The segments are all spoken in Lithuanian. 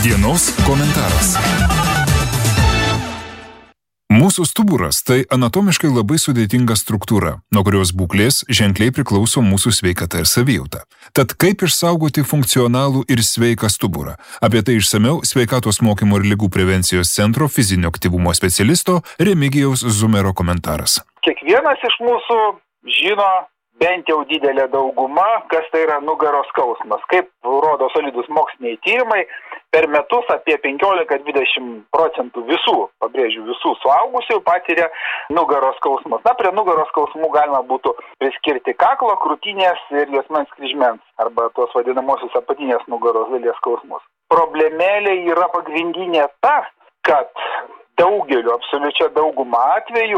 Dienos komentaras. Mūsų stuburas – tai anatomiškai labai sudėtinga struktūra, nuo kurios būklės ženkliai priklauso mūsų sveikata ir savijauta. Tad kaip išsaugoti funkcionalų ir sveiką stuburą? Apie tai išsamiau Sveikatos mokymo ir ligų prevencijos centro fizinio aktyvumo specialisto Remigijaus Zumero komentaras. Kiekvienas iš mūsų žino, bent jau didelė dauguma, kas tai yra nugaros skausmas. Kaip rodo solidus moksliniai tyrimai, per metus apie 15–20% visų, pabrėžiu, visų suaugusių patiria nugaros skausmus. Prie nugaros skausmų galima būtų priskirti kaklo, krūtinės ir juosmens kryžmens, arba tos vadinamosios apatinės nugaros dalies skausmus. Problemėlė yra pagrindinė ta, kad daugeliu, absoliučia dauguma atvejų,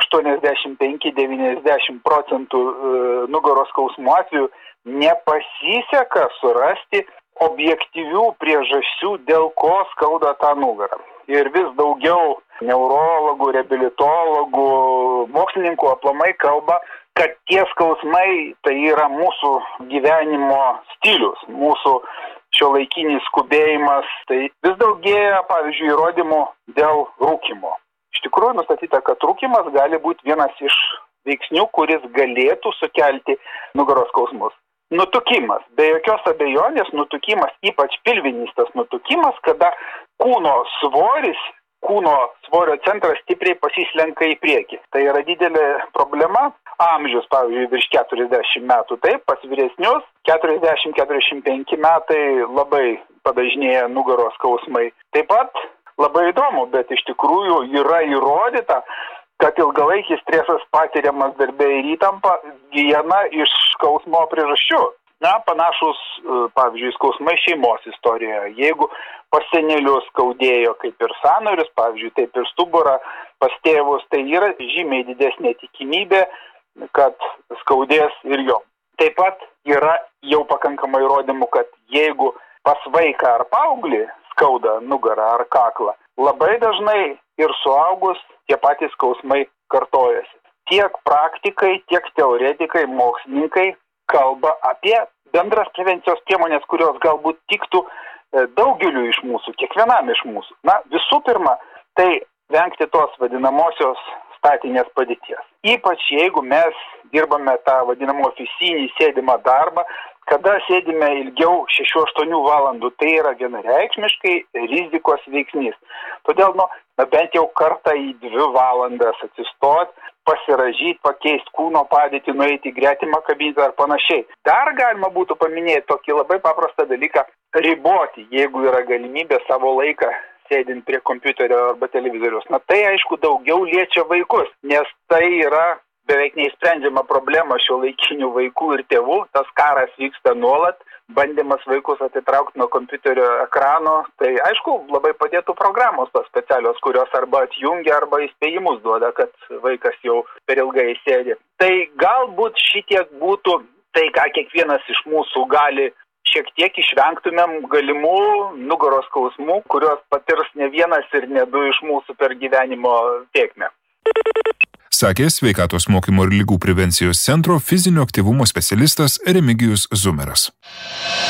85–90% nugaros skausmų atvejų nepasiseka surasti objektyvių priežasčių, dėl ko skauda tą nugarą. Ir vis daugiau neurologų, reabilitologų, mokslininkų aplamai kalba, kad tie skausmai tai yra mūsų gyvenimo stilius, mūsų šiuolaikinis skubėjimas. Tai vis daugėja, pavyzdžiui, įrodymų dėl rūkymo. Iš tikrųjų nustatyta, kad rūkymas gali būti vienas iš veiksnių, kuris galėtų sukelti nugaros skausmus. Nutukimas. Be jokios abejonės nutukimas, ypač pilvinis tas nutukimas, kada kūno svorio centras stipriai pasislenka į priekį. Tai yra didelė problema. Amžius, pavyzdžiui, virš 40 metų, taip, pas vyresnius 40–45 metai labai padažnėja nugaros skausmai. Taip pat labai įdomu, bet iš tikrųjų yra įrodyta, kad ilgalaikis stresas patiriamas darbe ir įtampa viena iš skausmo priežasčių. Panašus, pavyzdžiui, skausmai šeimos istorijoje. Jeigu pas senelius skaudėjo kaip ir sąnarius, pavyzdžiui, taip ir stuburą, pas tėvus, tai yra žymiai didesnė tikimybė, kad skaudės ir jom. Taip pat yra jau pakankamai įrodymų, kad jeigu pas vaiką ar paauglį skauda nugarą ar kaklą, labai dažnai ir suaugus tie patys skausmai kartojasi. Tiek praktikai, tiek teoretikai, mokslininkai kalba apie bendras prevencijos priemonės, kurios galbūt tiktų daugeliu iš mūsų, kiekvienam iš mūsų. Visų pirma, tai vengti tos vadinamosios statinės padėties. Ypač jeigu mes dirbame tą vadinamą ofisinį sėdimą darbą, kada sėdime ilgiau 6–8 valandų, tai yra vienareikšmiškai rizikos veiksnys. Todėl, bent jau kartą į 2 valandas atsistoti, pasiražyti, pakeisti kūno padėtį, nueiti į gretimą kabinetą ar panašiai. Dar galima būtų paminėti tokį labai paprastą dalyką – riboti, jeigu yra galimybė savo laiką sėdint prie kompiuterio arba televizoriaus. Tai aišku daugiau liečia vaikus, nes tai yra beveik neįsprendžiama problema šiuolaikinių vaikų ir tėvų. Tas karas vyksta nuolat, bandymas vaikus atitraukti nuo kompiuterio ekrano. Tai aišku, labai padėtų programos tos specialios, kurios arba atjungia, arba įspėjimus duoda, kad vaikas jau per ilgai sėdi. Tai galbūt šitiek būtų tai, ką kiekvienas iš mūsų gali šiek tiek išvengtumėm galimų nugaros skausmų, kurios patirs ne vienas ir ne 2 iš mūsų per gyvenimo tėkmę. Sakė Sveikatos mokymo ir ligų prevencijos centro fizinio aktyvumo specialistas Remigijus Zumeras.